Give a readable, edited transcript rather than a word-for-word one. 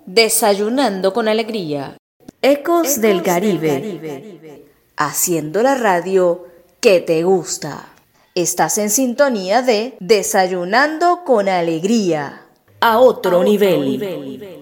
Desayunando con alegría. Ecos del Caribe. Haciendo la radio que te gusta. Estás en sintonía de Desayunando con alegría. A otro nivel.